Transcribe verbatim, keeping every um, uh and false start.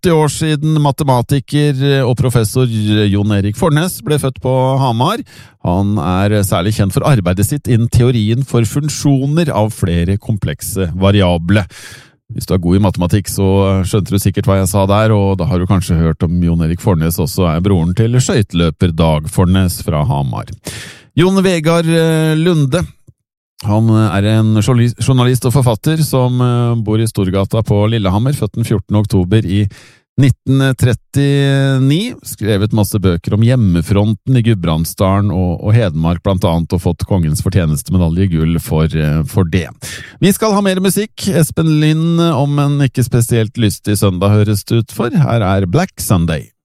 åtti år siden matematiker og professor Jon Erik Fornes ble født på Hamar. Han er særlig kjent for arbeidet sitt innen teorien for funksjoner av flere komplekse variable. Hvis du er god i matematikk, så skjønte du sikkert hva jeg sa der, og da har du kanskje hørt om Jon Erik Fornes også er broren til skøyteløper Dag Fornes fra Hamar. Jon Vegard Lunde. Han er en journalist og forfatter som bor i Storgata på Lillehammer, født den fjortende oktober i nitten trettini, skrevet masse bøker om hjemmefronten i Gudbrandsdalen og, og Hedmark blant annet, og fått kongens fortjenestemedalje gull for, for det. Vi skal ha mer musikk. Espen Lind om en ikke spesielt lystig søndag høres det ut for. Her er Black Sunday.